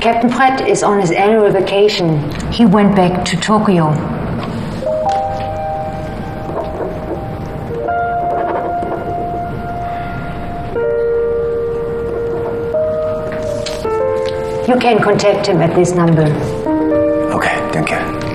Captain Pratt is on his annual vacation. He went back to Tokyo. You can contact him at this number. Okay, danke.